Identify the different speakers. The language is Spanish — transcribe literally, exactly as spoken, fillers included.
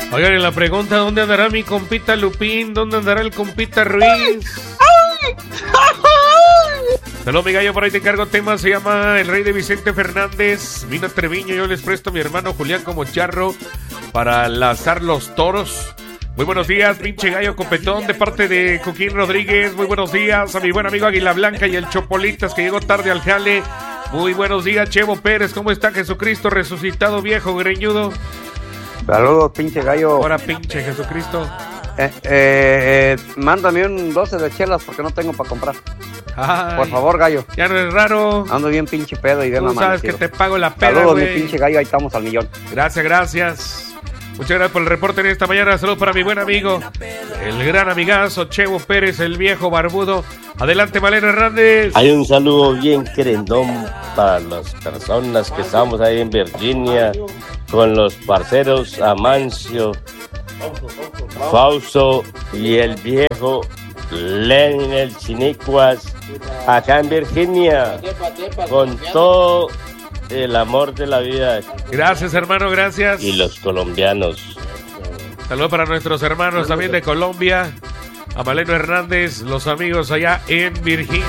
Speaker 1: Oigan, en la pregunta, ¿dónde andará mi compita Lupín? ¿Dónde andará el compita Ruiz? Saludos, mi gallo, por ahí te encargo temas. Se llama El Rey de Vicente Fernández, Mina Treviño. Yo les presto a mi hermano Julián como charro para lazar los toros. Muy buenos días, pinche gallo copetón, de parte de Coquín Rodríguez. Muy buenos días a mi buen amigo Águila Blanca y el Chopolitas, que llegó tarde al jale. Muy buenos días, Chevo Pérez. ¿Cómo está Jesucristo resucitado, viejo greñudo?
Speaker 2: Saludos, pinche gallo.
Speaker 1: Ahora, pinche Jesucristo.
Speaker 2: Eh, eh, eh, mándame un doce de chelas porque no tengo para comprar.
Speaker 1: Ay,
Speaker 2: por favor, gallo.
Speaker 1: Ya no es raro.
Speaker 2: Ando bien pinche pedo y bien
Speaker 1: Tú sabes
Speaker 2: amanecido.
Speaker 1: que te pago la peda,
Speaker 2: Saludos,
Speaker 1: güey.
Speaker 2: mi pinche gallo, ahí estamos al millón.
Speaker 1: Gracias, gracias. Muchas gracias por el reporte en esta mañana. Saludos para mi buen amigo, el gran amigazo Chevo Pérez, el viejo barbudo. Adelante, Malena Hernández.
Speaker 3: Hay un saludo bien querendón para las personas que estamos ahí en Virginia, con los parceros Amancio, Fausto y el viejo Lenin, el Chinicuas, acá en Virginia, con todo el amor de la vida.
Speaker 1: Gracias, hermano, gracias.
Speaker 3: Y los colombianos.
Speaker 1: Saludos para nuestros hermanos también de Colombia. A Maleno Hernández, los amigos allá en Virginia.